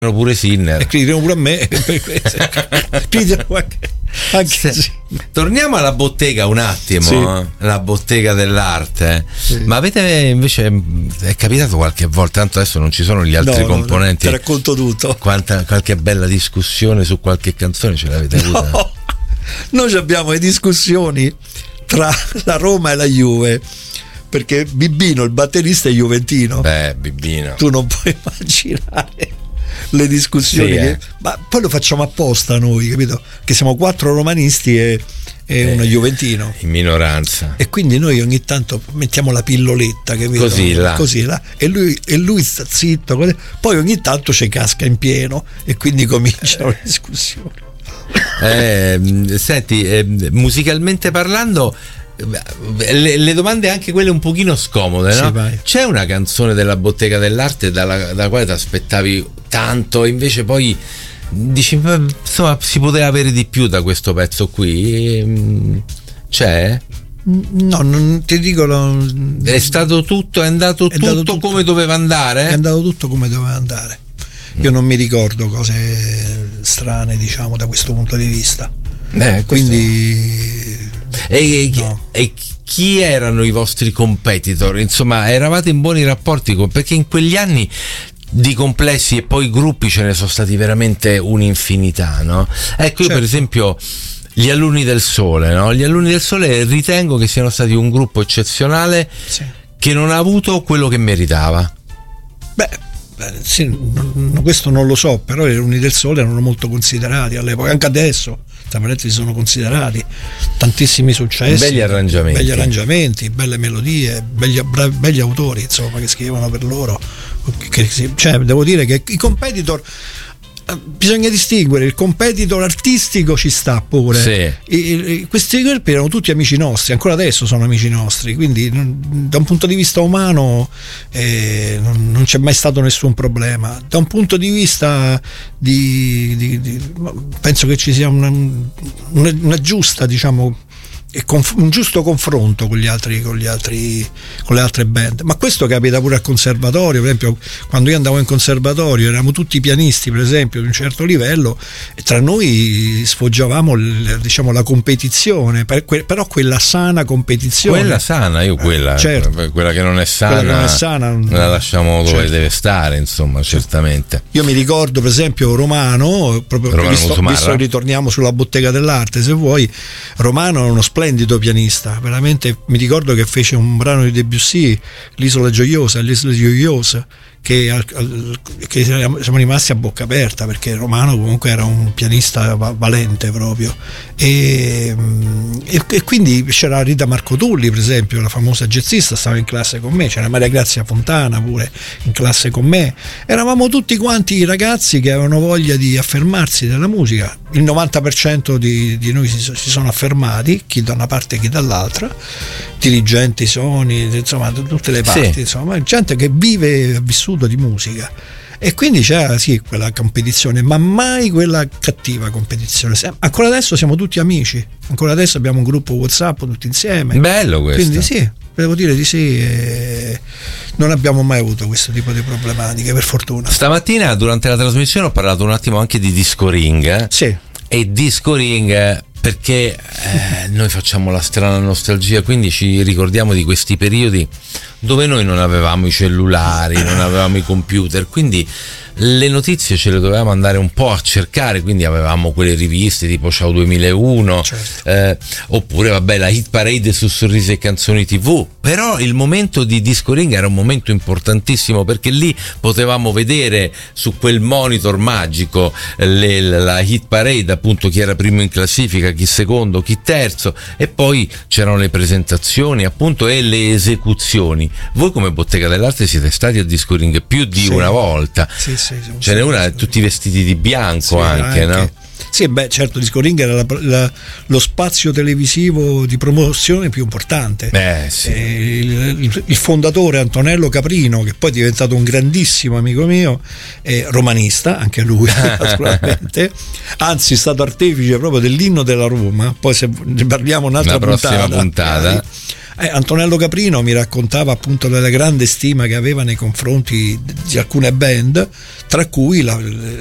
pure Sinner e criticano pure a me. Anche sì. Torniamo alla bottega un attimo, sì. La bottega dell'arte. Sì. Ma avete invece, è capitato qualche volta, tanto adesso non ci sono gli altri componenti, ti racconto tutto. Qualche bella discussione su qualche canzone ce l'avete avuta? No, noi abbiamo le discussioni tra la Roma e la Juve, perché Bibbino, il batterista, è juventino. Bibbino, tu non puoi immaginare le discussioni, sì, ma poi lo facciamo apposta noi, capito? Che siamo 4 romanisti e uno juventino in minoranza, e quindi noi ogni tanto mettiamo la pilloletta, capito? Così là e lui sta zitto, poi ogni tanto ci casca in pieno e quindi cominciano le discussioni. Senti, musicalmente parlando, le domande anche quelle un pochino scomode, no? Sì, c'è una canzone della bottega dell'arte dalla quale ti aspettavi tanto, invece poi dici insomma si poteva avere di più da questo pezzo qui? C'è? No, non ti dico, è stato tutto, è andato tutto come doveva andare? È andato tutto come doveva andare. Io non mi ricordo cose strane, diciamo, da questo punto di vista. Quindi e chi erano i vostri competitor? Insomma, eravate in buoni rapporti perché in quegli anni di complessi e poi gruppi ce ne sono stati veramente un'infinità, no? Ecco, io per esempio gli Alunni del Sole, no? Gli Alunni del Sole ritengo che siano stati un gruppo eccezionale, che non ha avuto quello che meritava. Sì, questo non lo so, però gli Alunni del Sole erano molto considerati all'epoca, anche adesso sono considerati, tantissimi successi, belli arrangiamenti, belle melodie, belli autori, insomma, che scrivono per loro. Devo dire che i competitor, bisogna distinguere il competitor artistico, ci sta pure, questi gruppi erano tutti amici nostri, ancora adesso sono amici nostri, quindi da un punto di vista umano non c'è mai stato nessun problema. Da un punto di vista penso che ci sia una giusta, diciamo, un giusto confronto con le altre band, ma questo capita pure al conservatorio. Per esempio, quando io andavo in conservatorio eravamo tutti pianisti, per esempio, di un certo livello, e tra noi sfoggiavamo la competizione, però quella sana competizione, quella sana, quella che non è sana, non la lasciamo dove deve stare, insomma, certamente. Io mi ricordo per esempio Romano, visto che ritorniamo sulla bottega dell'arte, se vuoi. Romano è uno splendido pianista, veramente. Mi ricordo che fece un brano di Debussy, l'Isola Gioiosa, che siamo rimasti a bocca aperta, perché Romano comunque era un pianista valente proprio, e quindi c'era Rita Marcotulli, per esempio, la famosa jazzista, stava in classe con me, c'era Maria Grazia Fontana pure in classe con me. Eravamo tutti quanti ragazzi che avevano voglia di affermarsi nella musica. Il 90% di noi si sono affermati, chi da una parte e chi dall'altra, dirigenti, suoni, insomma tutte le parti, insomma gente che ha vissuto di musica, e quindi c'era quella competizione, ma mai quella cattiva competizione. Ancora adesso siamo tutti amici, ancora adesso abbiamo un gruppo WhatsApp tutti insieme, bello questo. Quindi devo dire di non abbiamo mai avuto questo tipo di problematiche, per fortuna. Stamattina durante la trasmissione ho parlato un attimo anche di Disco Ring, e Disco Ring perché noi facciamo la strana nostalgia, quindi ci ricordiamo di questi periodi dove noi non avevamo i cellulari, non avevamo i computer, quindi le notizie ce le dovevamo andare un po' a cercare, quindi avevamo quelle riviste tipo Ciao 2001, oppure la Hit Parade su Sorrisi e Canzoni TV. Però il momento di Disco Ring era un momento importantissimo, perché lì potevamo vedere su quel monitor magico la Hit Parade, appunto, chi era primo in classifica, chi secondo, chi terzo, e poi c'erano le presentazioni, appunto, e le esecuzioni. Voi come Bottega dell'Arte siete stati a Disco Ring più di una volta. Ce n'è una tutti vestiti di bianco, anche, no? Sì, certo, Disco Ring era lo spazio televisivo di promozione più importante. Il fondatore Antonello Caprino, che poi è diventato un grandissimo amico mio, romanista anche lui naturalmente, anzi è stato artefice proprio dell'inno della Roma. Poi se ne parliamo un'altra prossima puntata. Antonello Caprino mi raccontava appunto della grande stima che aveva nei confronti di alcune band, tra cui